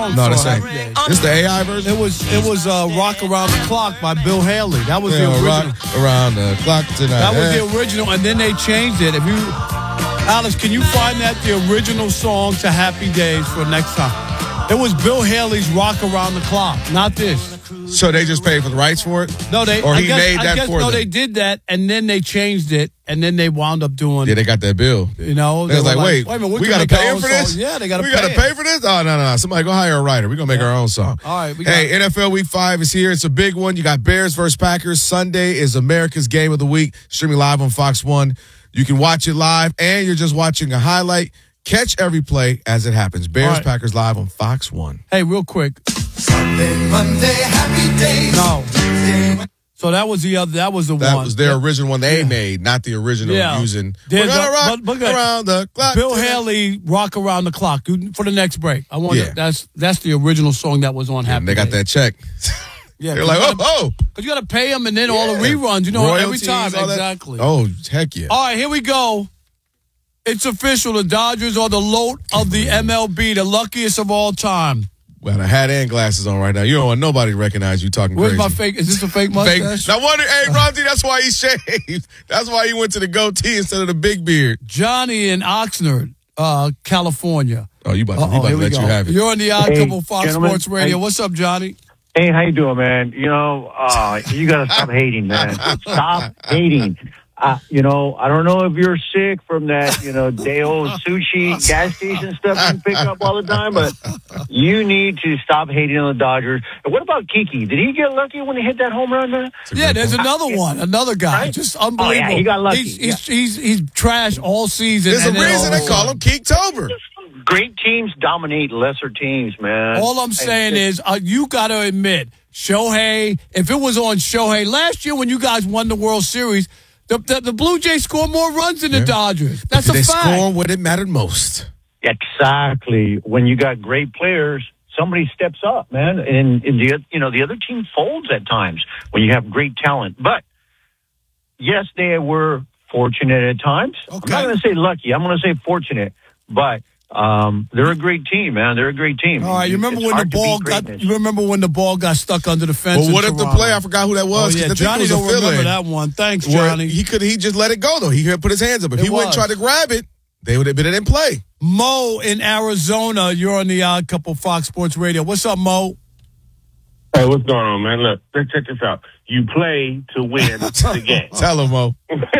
song. No, for this ain't. Happy Days. This the AI version? It was Rock Around the Clock by Bill Haley. That was the original. Rock around the clock tonight. That was the original, and then they changed it. Alice, can you find that the original song to Happy Days for next time? It was Bill Haley's Rock Around the Clock, not this. So they just paid for the rights for it? No, they. Or I he guess, made that I guess, for no, them? they did that, and then they changed it, and then they wound up doing. Yeah, they got that bill. You know, they was were like, wait a minute, we got to pay him for song. this? Yeah, they got to pay. We got to pay for this? Oh, no. Somebody go hire a writer. We're going to make our own song. All right. Hey, NFL Week 5 is here. It's a big one. You got Bears versus Packers. Sunday is America's Game of the Week, streaming live on Fox 1. You can watch it live, and you're just watching a highlight. Catch every play as it happens. Bears, Packers live on Fox 1. Hey, real quick. Sunday, Monday, happy days. No. So that was the other. That was the one. That was their original one they made, not the original using. We're gonna rock around the clock. Bill Haley, Rock Around the Clock. For the next break, I want that's the original song that was on Happy They got Days. that check. Yeah, they're like, because you got to pay them, and then all the reruns. You know, royalties, every time exactly. Oh, heck yeah! All right, here we go. It's official. The Dodgers are the LOT of the MLB, the luckiest of all time. Well, a hat and glasses on right now. You don't want nobody to recognize you talking Where's crazy. my fake? Is this a fake mustache? No wonder, hey, Ramsey, that's why he shaved. That's why he went to the goatee instead of the big beard. Johnny in Oxnard, California. Oh, you about to let you have it. You're on the Odd Couple Fox gentlemen. Sports Radio. Hey. What's up, Johnny? Hey, how you doing, man? You know, you got to stop hating, man. Stop hating. I don't know if you're sick from that, day old sushi gas station stuff you pick up all the time, but you need to stop hating on the Dodgers. And what about Kiki? Did he get lucky when he hit that home run, man? Yeah, there's another one, another guy, Right? just unbelievable. Oh, yeah, he got lucky. He's trash all season. There's a reason they call him Keektober. Great teams dominate lesser teams, man. All I'm saying is, you got to admit, Shohei. If it was on Shohei last year when you guys won the World Series. The Blue Jays score more runs than the Dodgers. That's a fact. They score when it mattered most. Exactly. When you got great players, somebody steps up, man, and the other team folds at times when you have great talent. But yes, they were fortunate at times. Okay. I'm not going to say lucky. I'm going to say fortunate. But they're a great team, man. They're a great team. All right, you remember when the ball got stuck under the fence? Well, what if the player? I forgot who that was. Oh, yeah, I Johnny don't remember that one. Thanks, Johnny. He just let it go though. He could put his hands up. If he wouldn't try to grab it, they would have been in play. Mo in Arizona, you're on the Odd Couple Fox Sports Radio. What's up, Mo? Hey, what's going on, man? Look, check this out. You play to win the game. Tell him, Mo.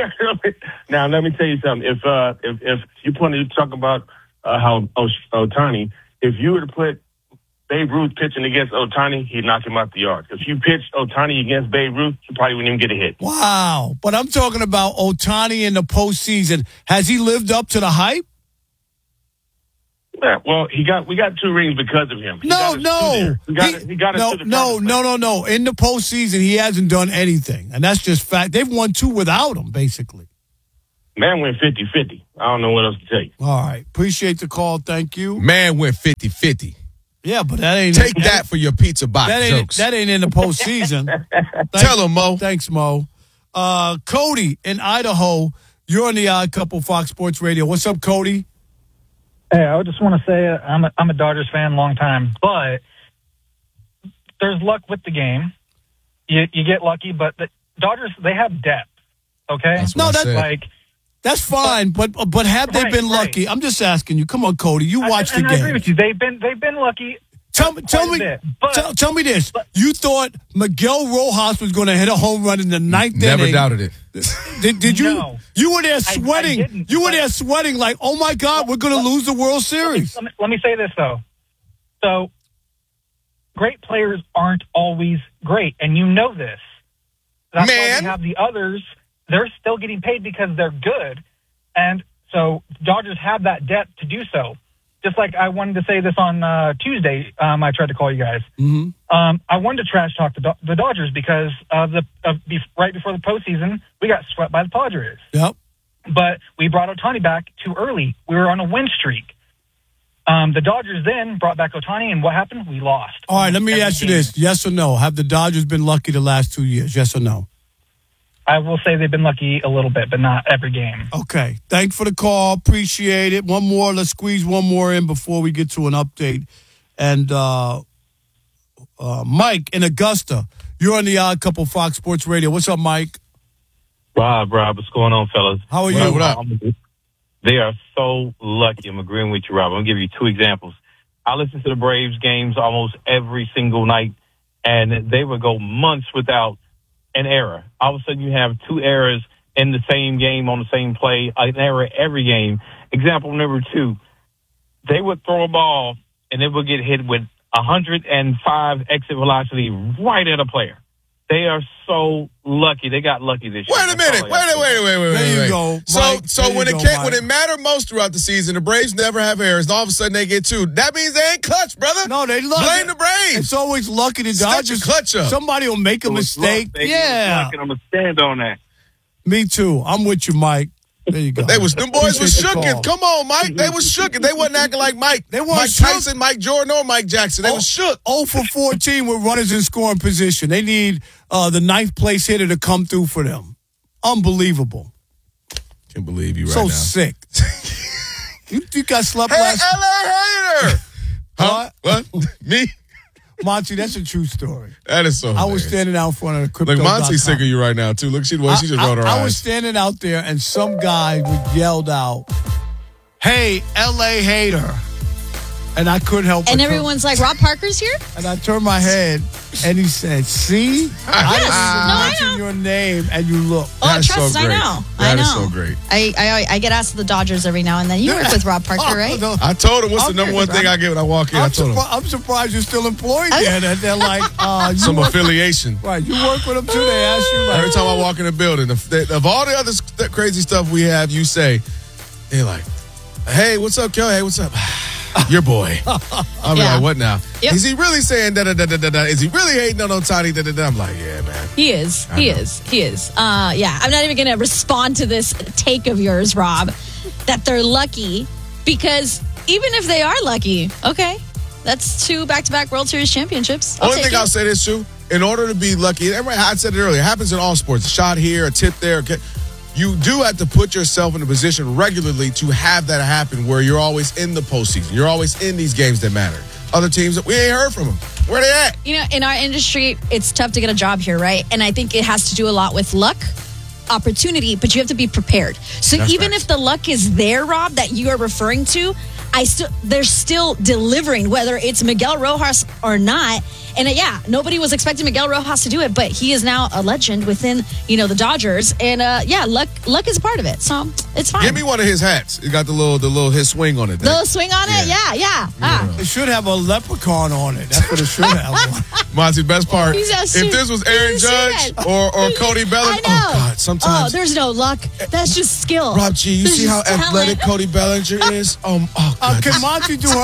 Now, let me tell you something. If you want to talk about how Ohtani, if you were to put Babe Ruth pitching against Ohtani, he'd knock him out the yard. If you pitched Ohtani against Babe Ruth, he probably wouldn't even get a hit. Wow. But I'm talking about Ohtani in the postseason. Has he lived up to the hype? Yeah, well, we got 2 rings because of him. He got us to the No. In the postseason, he hasn't done anything. And that's just fact. They've won 2 without him, basically. Man went 50-50. I don't know what else to tell you. All right. Appreciate the call. Thank you. Man went 50-50. Yeah, but that ain't... Take that for your pizza box jokes. That ain't in the postseason. Tell him, Mo. Thanks, Mo. Cody in Idaho, you're on the Odd Couple Fox Sports Radio. What's up, Cody? Hey, I just want to say I'm a Dodgers fan, long time, but there's luck with the game. You get lucky, but the Dodgers, they have depth, okay? That's fine, but have they been lucky? I'm just asking you. Come on, Cody. You watch the game. I agree with you. They've been lucky. Tell me this. You thought Miguel Rojas was going to hit a home run in the 9th inning. Never doubted it. Did you? No. You were there sweating. You were there sweating like, oh my God, we're going to lose the World Series. Let me say this though. So, great players aren't always great, and you know this. That's why we have the others. They're still getting paid because they're good. And so Dodgers have that depth to do so. Just like I wanted to say this on Tuesday, I tried to call you guys. Mm-hmm. I wanted to trash talk the Dodgers because right before the postseason, we got swept by the Padres. Yep. But we brought Ohtani back too early. We were on a win streak. The Dodgers then brought back Ohtani, and what happened? We lost. All right, let me ask you this. Yes or no? Have the Dodgers been lucky the last 2 years? Yes or no? I will say they've been lucky a little bit, but not every game. Okay. Thanks for the call. Appreciate it. One more. Let's squeeze one more in before we get to an update. and Mike in Augusta. You're on the Odd Couple Fox Sports Radio. What's up, Mike? Rob, what's going on, fellas? How are you? What up? They are so lucky. I'm agreeing with you, Rob. I'm going to give you two examples. I listen to the Braves games almost every single night, and they would go months without an error. All of a sudden, you have two errors in the same game on the same play, an error every game. Example number two, they would throw a ball, and it would get hit with 105 exit velocity right at a player. They are so lucky. They got lucky this year. Wait a minute. Wait. There you go. Mike. So when it mattered most throughout the season, the Braves never have errors. And all of a sudden they get two. That means they ain't clutch, brother. No, they love Blame the Braves. It's always lucky to Dodgers. Clutch up. Somebody will make a mistake. Yeah. I'm going to stand on that. Me too. I'm with you, Mike. There you go. Them boys was Appreciate the shooken. call. Come on, Mike. They was shooken. They wasn't acting like Mike. They weren't Mike shook. Tyson, Mike Jordan, or Mike Jackson. They was shook. 0 for 14 with runners in scoring position. They need the ninth place hitter to come through for them. Unbelievable. Can't believe you right So now. sick. you got slept Hey, last. LA hater. Huh? What? Me? Monty, that's a true story. That is so I was hilarious. standing out in front of the crypto. Look, Monty's sick of you right now, too. Look, she just rolled her eyes. I was standing out there, and some guy yelled out, "Hey, LA hater." And I couldn't help And but everyone's like, Rob Parker's here? And I turned my head, and he said, "See, I didn't I mention know. your name, and you look." Oh, That's trust, so I great. know. That I know. is so great. I get asked to the Dodgers every now and then. You work with Rob Parker, right? No, I told him what's the I'm number one kidding, thing I get when I walk in. I told him I'm surprised you're still employed there. That they're like, some you work, affiliation. right? You work with them too. They ask you like, Every time I walk in the building, of all the other crazy stuff we have, you say, they're like, "Hey, what's up, Kel? Hey, what's up?" Your boy. I'll be Yeah. like, what now? Yep. Is he really saying da-da-da-da-da-da? Is he really hating on Ohtani? Da-da-da? I'm like, yeah, man. He is. He is. Yeah, I'm not even going to respond to this take of yours, Rob, that they're lucky, because even if they are lucky, okay, that's 2 back-to-back World Series championships. Only thing I'll say this, too, in order to be lucky, I said it earlier, it happens in all sports. A shot here, a tip there. Okay. You do have to put yourself in a position regularly to have that happen where you're always in the postseason. You're always in these games that matter. Other teams, we ain't heard from them. Where they at? You know, in our industry, it's tough to get a job here, right? And I think it has to do a lot with luck, opportunity, but you have to be prepared. So That's even facts. if the luck is there, Rob, that you are referring to, they're still delivering, whether it's Miguel Rojas or not. And nobody was expecting Miguel Rojas to do it, but he is now a legend within, the Dodgers. And luck is a part of it. So it's fine. Give me one of his hats. It got the little his swing on it. The little swing on it? Yeah. it should have a leprechaun on it. That's what it should have. Monty, best part. He's a If this was Aaron Judge or Cody Bellinger, I know. oh God, sometimes. there's no luck. That's just skill. Rob G, you There's see how just athletic talent. Cody Bellinger is? Can Monty do her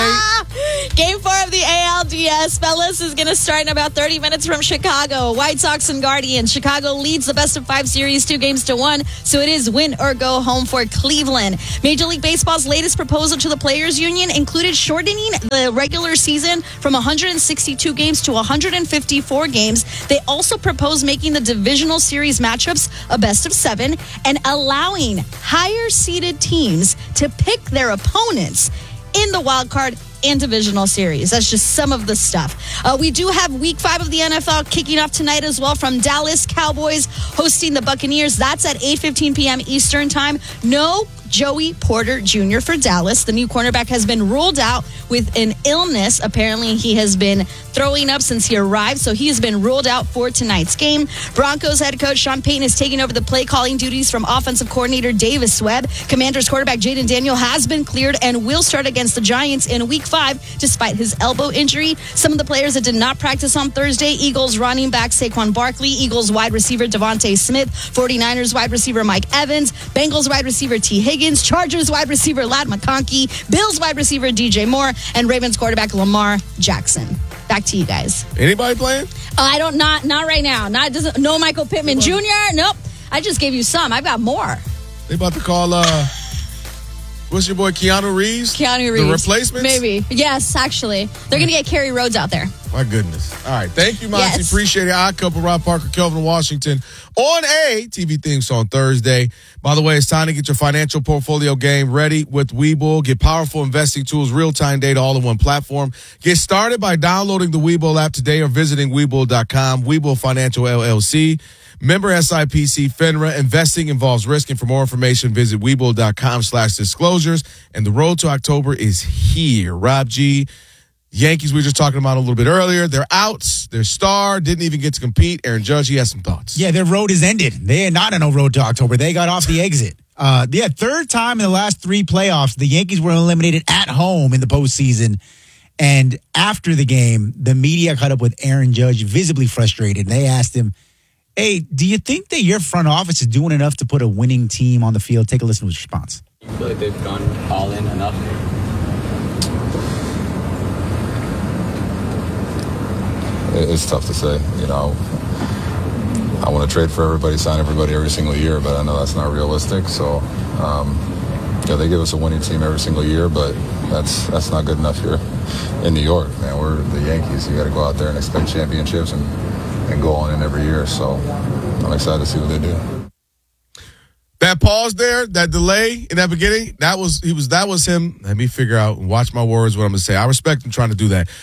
update? Game 4 of the ALDS, fellas, is going to start in about 30 minutes from Chicago. White Sox and Guardians. Chicago leads the best-of-5 series 2-1, so it is win or go home for Cleveland. Major League Baseball's latest proposal to the Players Union included shortening the regular season from 162 games to 154 games. They also proposed making the divisional series matchups a best-of-7 and allowing higher-seeded teams to pick their opponents in the wild card and divisional series. That's just some of the stuff. We do have week 5 of the NFL kicking off tonight as well, from Dallas Cowboys hosting the Buccaneers. That's at 8:15 p.m. Eastern time. No Joey Porter Jr. for Dallas. The new cornerback has been ruled out with an illness. Apparently, he has been throwing up since he arrived, so he has been ruled out for tonight's game. Broncos head coach Sean Payton is taking over the play calling duties from offensive coordinator Davis Webb. Commanders quarterback Jaden Daniel has been cleared and will start against the Giants in week 5 despite his elbow injury. Some of the players that did not practice on Thursday: Eagles running back Saquon Barkley, Eagles wide receiver Devontae Smith, 49ers wide receiver Mike Evans, Bengals wide receiver T. Higgins, Chargers wide receiver Ladd McConkey, Bills wide receiver DJ Moore, and Ravens quarterback Lamar Jackson. Back to you guys. Anybody playing? Not right now. No Michael Pittman Jr. Nope. I just gave you some. I've got more. They about to call what's your boy Keanu Reeves? Keanu Reeves. The replacements? Maybe. Yes, actually. They're going to get Kerry Rhodes out there. My goodness. All right. Thank you, Monty. Yes. Appreciate it. Odd Couple, Rob Parker, Kelvin Washington on a TV theme song Thursday. By the way, it's time to get your financial portfolio game ready with Webull. Get powerful investing tools, real-time data, all in one platform. Get started by downloading the Webull app today or visiting Webull.com. Webull Financial LLC. Member SIPC FINRA. Investing involves risk. And for more information, visit Webull.com/disclosures. And the road to October is here. Rob G., Yankees, we were just talking about a little bit earlier. They're out. Their star didn't even get to compete. Aaron Judge, he has some thoughts. Yeah, their road is ended. They are not on a road to October. They got off the exit. Third time in the last 3 playoffs, the Yankees were eliminated at home in the postseason. And after the game, the media caught up with Aaron Judge, visibly frustrated. They asked him, hey, do you think that your front office is doing enough to put a winning team on the field? Take a listen to his response. You feel like they've gone all in enough? It's tough to say. I want to trade for everybody, sign everybody every single year, but I know that's not realistic. So, they give us a winning team every single year, but that's not good enough here in New York, man. We're the Yankees. You got to go out there and expect championships and go on in every year. So, I'm excited to see what they do. That pause there, that delay in that beginning, that was him. Let me figure out and watch my words, what I'm going to say. I respect him trying to do that.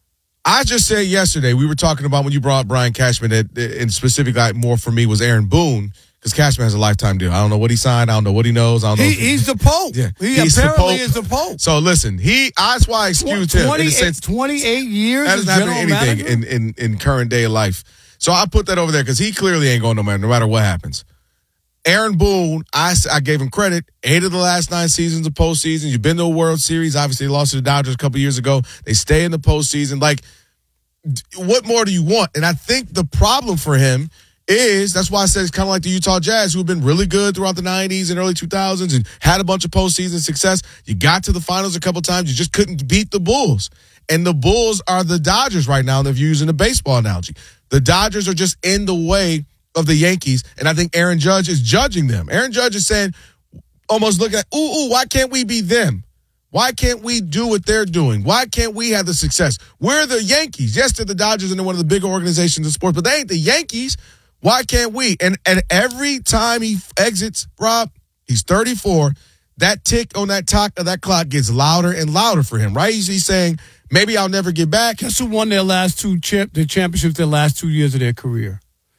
I just said yesterday, we were talking about when you brought up Brian Cashman, that in specific, more for me was Aaron Boone, because Cashman has a lifetime deal. I don't know what he signed. I don't know what he knows. I don't know. He's the Pope. Yeah, he apparently is the Pope. So listen, that's why I excused him. In the sense, 28 years that as doesn't general happen anything manager? in current day of life. So I put that over there because he clearly ain't going no matter what happens. Aaron Boone, I gave him credit. 8 of the last 9 seasons of postseason. You've been to a World Series. Obviously, they lost to the Dodgers a couple years ago. They stay in the postseason. What more do you want? And I think the problem for him is, that's why I said it's kind of like the Utah Jazz, who have been really good throughout the 90s and early 2000s and had a bunch of postseason success. You got to the finals a couple times. You just couldn't beat the Bulls. And the Bulls are the Dodgers right now, if you're using a baseball analogy. The Dodgers are just in the way of the Yankees, and I think Aaron Judge is judging them. Aaron Judge is saying, almost looking at, why can't we be them? Why can't we do what they're doing? Why can't we have the success? We're the Yankees. Yes, they're the Dodgers and they're one of the bigger organizations in sports, but they ain't the Yankees. Why can't we? And every time he exits, Rob, he's 34. That tick on that clock gets louder and louder for him, right? He's saying, maybe I'll never get back. Guess who won their last the championships their last 2 years of their career?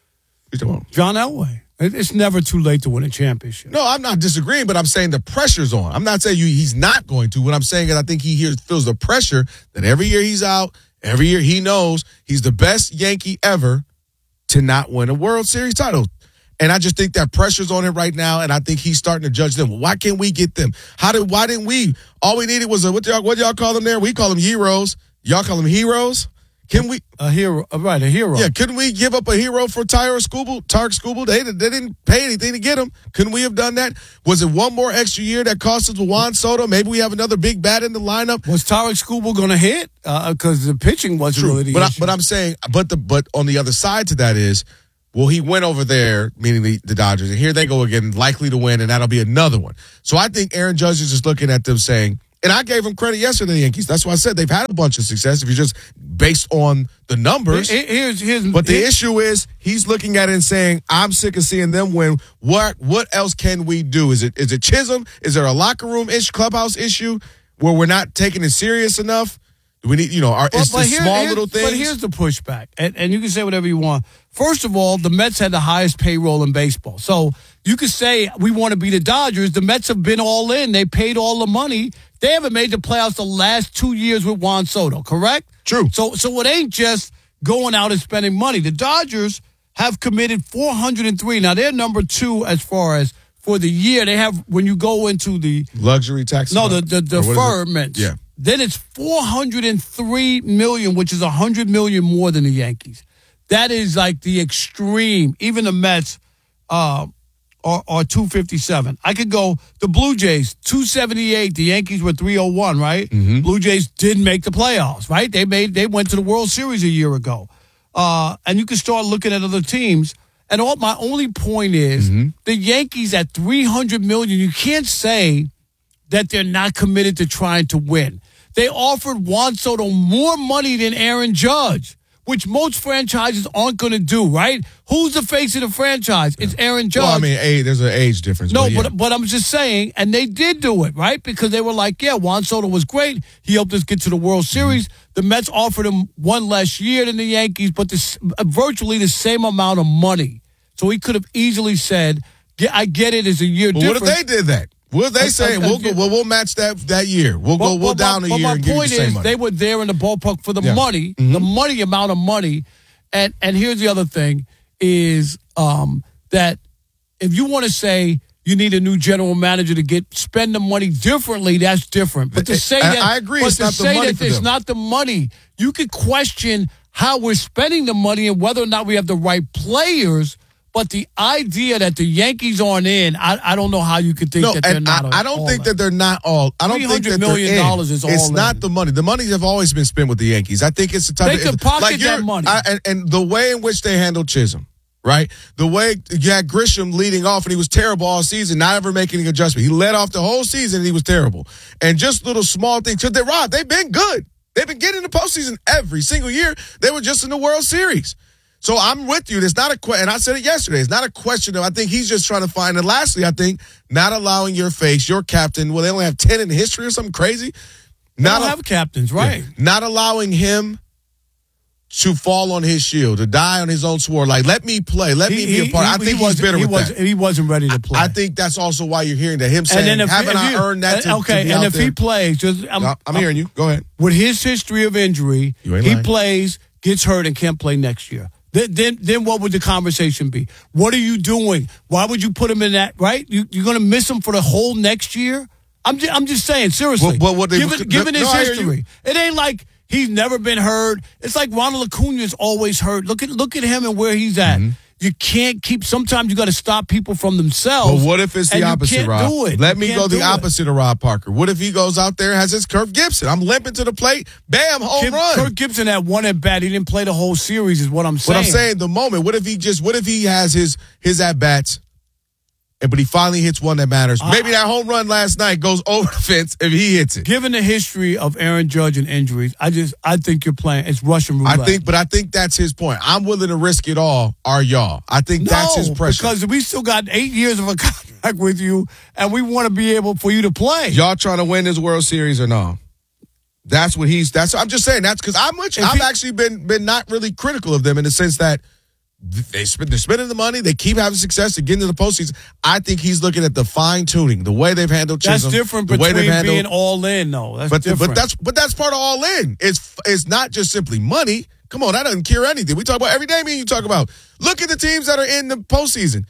John Elway. It's never too late to win a championship. No, I'm not disagreeing, but I'm saying the pressure's on. I'm not saying he's not going to. What I'm saying is I think he feels the pressure that every year he's out, every year he knows he's the best Yankee ever to not win a World Series title. And I just think that pressure's on him right now, and I think he's starting to judge them. Why can't we get them? Why didn't we? All we needed was what y'all call them there? We call them heroes. Y'all call them heroes? Can we a hero? Right, a hero. Yeah, couldn't we give up a hero for Tarek Skubal? They didn't pay anything to get him. Couldn't we have done that? Was it one more extra year that cost us with Juan Soto? Maybe we have another big bat in the lineup. Was Tarek Skubal going to hit? Because the pitching wasn't really the issue. But I'm saying, but on the other side to that is, well, he went over there, meaning the Dodgers, and here they go again, likely to win, and that'll be another one. So I think Aaron Judge is just looking at them saying, and I gave him credit yesterday, the Yankees. That's why I said they've had a bunch of success if you're just based on the numbers. But the issue is he's looking at it and saying, I'm sick of seeing them win. What else can we do? Is it Chisholm? Is there a locker room clubhouse issue where we're not taking it serious enough? Do we need, little things? But here's the pushback, and you can say whatever you want. First of all, the Mets had the highest payroll in baseball. So you could say we want to be the Dodgers. The Mets have been all in. They paid all the money. They haven't made the playoffs the last 2 years with Juan Soto, correct? True. So it ain't just going out and spending money. The Dodgers have committed $403. Now, they're number 2 as far as for the year. They have, when you go into the luxury tax. No, the deferments. Yeah. Then it's $403 million, which is $100 million more than the Yankees. That is like the extreme. Even the Mets are $257. I could go the Blue Jays $278. The Yankees were $301, right? Mm-hmm. Blue Jays didn't make the playoffs, right? They went to the World Series a year ago. And you can start looking at other teams. And my only point is the Yankees at $300 million. You can't say that they're not committed to trying to win. They offered Juan Soto more money than Aaron Judge, which most franchises aren't going to do, right? Who's the face of the franchise? It's Aaron Judge. Well, I mean, there's an age difference. No, but I'm just saying, and they did do it, right? Because they were like, yeah, Juan Soto was great. He helped us get to the World Series. The Mets offered him one less year than the Yankees, but virtually the same amount of money. So he could have easily said, I get it, it's a year difference. What if they did that? What if they say, we'll match that year. We'll go down a year and give you the same money. My point is, they were there in the ballpark for the money, the amount of money. And here's the other thing is that if you want to say you need a new general manager to spend the money differently, that's different. But to say that I agree, but it's to not the say money that for it's them. not the money, you could question how we're spending the money and whether or not we have the right players. But the idea that the Yankees aren't in, I don't know how you could think that they're not. I don't think that they're not all. I don't think that $300 million is all It's in. not the money. The money have always been spent with the Yankees. I think it's the type They could pocket that money. And the way in which they handled Chisholm, right? The way you had Grisham leading off, and he was terrible all season, not ever making an adjustment. He led off the whole season, and he was terrible. And just little small things. Because they've been good. They've been getting the postseason every single year. They were just in the World Series. So I'm with you. It's not a question, and I said it yesterday. It's not a question of, I think he's just trying to find, and lastly, I think not allowing your captain, well, they only have 10 in history or something crazy. They don't have captains, right? Yeah, not allowing him to fall on his shield, to die on his own sword. Like, let me play. Let me be a part. I think he's bitter with that. He wasn't ready to play. I think that's also why you're hearing that. Him saying, haven't I earned that to be and out if there? he plays, I'm hearing you. Go ahead. With his history of injury, he plays, gets hurt, and can't play next year. Then what would the conversation be? What are you doing? Why would you put him in that, right? You're going to miss him for the whole next year? I'm just saying, seriously. Given his history. It ain't like he's never been hurt. It's like Ronald Acuna's always hurt. Look at him and where he's at. Mm-hmm. You can't sometimes you got to stop people from themselves. But what if it's the opposite, Rob? Do it. Let me go the opposite of Rob Parker. What if he goes out there and has his Kirk Gibson? I'm limping to the plate. Bam, home run. Kirk Gibson had one at bat. He didn't play the whole series is what I'm saying. What I'm saying, the moment. What if he has his at bats, but he finally hits one that matters? Maybe that home run last night goes over the fence if he hits it. Given the history of Aaron Judge and injuries, I think you're playing. It's Russian roulette. I think that's his point. I'm willing to risk it all. Are y'all? I think that's his pressure. Because we still got 8 years of a contract with you, and we want to be able for you to play. Y'all trying to win this World Series or no? That's what I'm just saying. That's because I've actually been not really critical of them in the sense that they're spending the money. They keep having success. They get into the postseason. I think he's looking at the fine tuning, the way they've handled Chisholm. That's different between being all in, though. That's different. But that's part of all in. It's not just simply money. Come on, that doesn't cure anything. We talk about every day. Me and you talk about. Look at the teams that are in the postseason.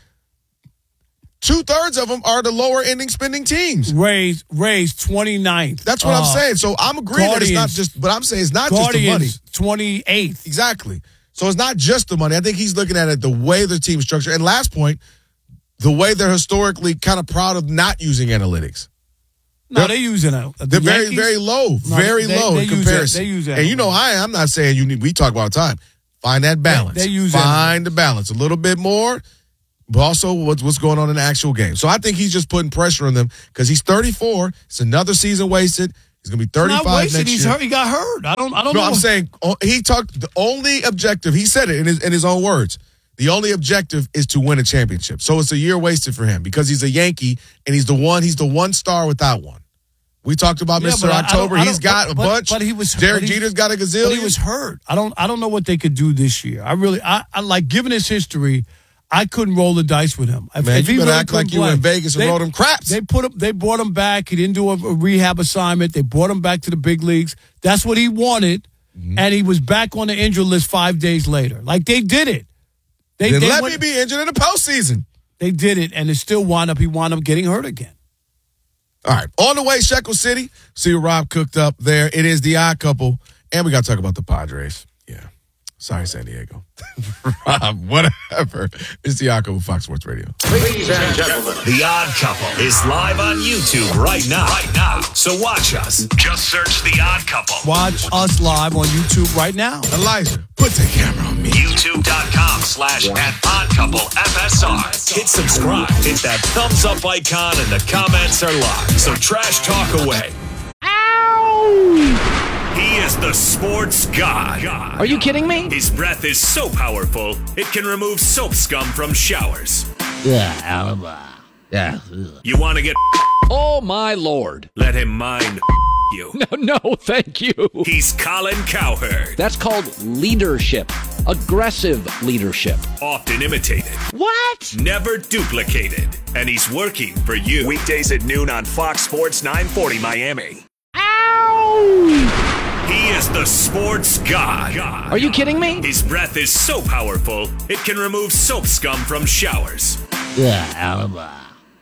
2/3 of them are the lower ending spending teams. Rays 29th. That's what I'm saying. So I'm agreeing that it's not just. But I'm saying it's not just the money. 28th. Exactly. So it's not just the money. I think he's looking at it the way the team's structured. And last point, the way they're historically kind of proud of not using analytics. No, they use it. They're very, very low. Very low in comparison. They use it. And you know, I'm not saying we talk about all the time. Find that balance. They use Find the balance. A little bit more, but also what's going on in the actual game. So I think he's just putting pressure on them because he's 34. It's another season wasted. He's going to be 35 next year. He's hurt. He got hurt. I don't know. No, I'm saying he talked. The only objective, he said it in his own words. The only objective is to win a championship. So it's a year wasted for him because he's a Yankee and he's the one star without one. We talked about Mr. October. He's got a bunch. But he was Derek Jeter's got a gazillion. But he was hurt. I don't know what they could do this year. I like given his history. I couldn't roll the dice with him. Man, you better act like you were in Vegas and rolled him craps. They brought him back. He didn't do a rehab assignment. They brought him back to the big leagues. That's what he wanted, and he was back on the injured list 5 days later. Like, they did it. They let me be injured in the postseason. They did it, and it still he wound up getting hurt again. All right. On the way, Shekel City. See what Rob cooked up there. It is the Odd Couple, and we got to talk about the Padres. Yeah. Sorry, San Diego. Rob, whatever. It's the Odd Couple, Fox Sports Radio. Ladies and gentlemen, the Odd Couple is live on YouTube right now. So watch us. Just search the Odd Couple. Watch us live on YouTube right now. Elijah, put the camera on me. YouTube.com/@OddCoupleFSR. Hit subscribe. Hit that thumbs up icon, and the comments are live. So trash talk away. Ow! the sports god. Are you kidding me? His breath is so powerful, it can remove soap scum from showers. Yeah. You want to get... Oh, my Lord. Let him mind you. No, thank you. He's Colin Cowherd. That's called leadership. Aggressive leadership. Often imitated. What? Never duplicated. And he's working for you. Weekdays at noon on Fox Sports 940 Miami. Ow! He is the sports god. Are you kidding me? His breath is so powerful, it can remove soap scum from showers. Yeah.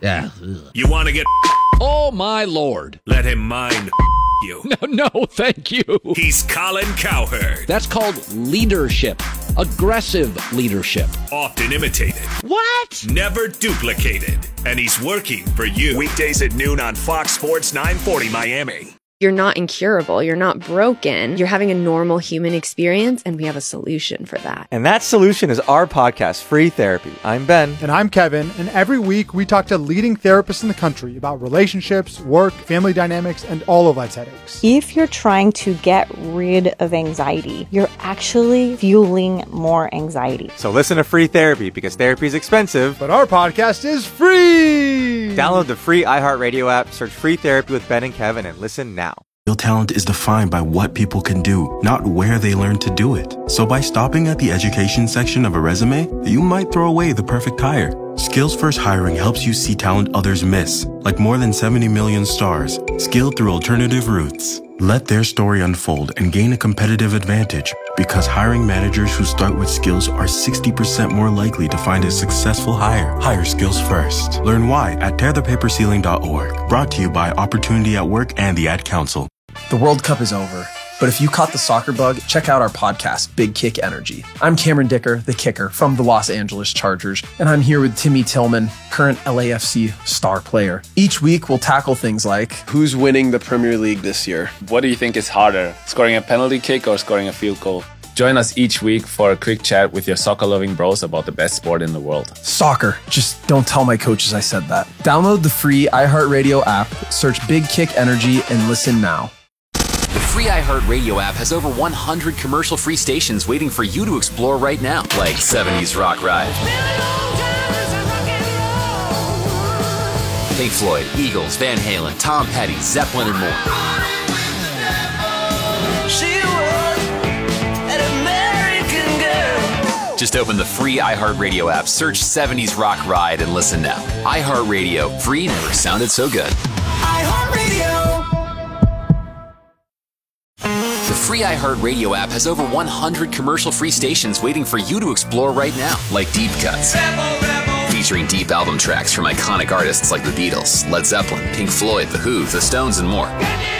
You want to get... Oh, my Lord. Let him mind you. No, thank you. He's Colin Cowherd. That's called leadership. Aggressive leadership. Often imitated. What? Never duplicated. And he's working for you. Weekdays at noon on Fox Sports 940 Miami. You're not incurable. You're not broken. You're having a normal human experience, and we have a solution for that. And that solution is our podcast, Free Therapy. I'm Ben. And I'm Kevin. And every week we talk to leading therapists in the country about relationships, work, family dynamics, and all of life's headaches. If you're trying to get rid of anxiety, you're actually fueling more anxiety. So listen to Free Therapy because therapy is expensive. But our podcast is free! Download the free iHeartRadio app, search Free Therapy with Ben and Kevin, and listen now. Real talent is defined by what people can do, not where they learn to do it. So by stopping at the education section of a resume, you might throw away the perfect hire. Skills First Hiring helps you see talent others miss, like more than 70 million stars, skilled through alternative routes. Let their story unfold and gain a competitive advantage, because hiring managers who start with skills are 60% more likely to find a successful hire. Hire skills first. Learn why at tearthepaperceiling.org. Brought to you by Opportunity at Work and the Ad Council. The World Cup is over, but if you caught the soccer bug, check out our podcast, Big Kick Energy. I'm Cameron Dicker, the kicker from the Los Angeles Chargers, and I'm here with Timmy Tillman, current LAFC star player. Each week, we'll tackle things like, who's winning the Premier League this year? What do you think is harder, scoring a penalty kick or scoring a field goal? Join us each week for a quick chat with your soccer-loving bros about the best sport in the world. Soccer. Just don't tell my coaches I said that. Download the free iHeartRadio app, search Big Kick Energy, and listen now. The free iHeartRadio app has over 100 commercial-free stations waiting for you to explore right now, like 70s Rock Ride, Pink Floyd, Eagles, Van Halen, Tom Petty, Zeppelin, and more. Just open the free iHeartRadio app, search 70s Rock Ride, and listen now. iHeartRadio, free never sounded so good. The free iHeartRadio app has over 100 commercial-free stations waiting for you to explore right now, like Deep Cuts, featuring deep album tracks from iconic artists like the Beatles, Led Zeppelin, Pink Floyd, The Who, The Stones, and more.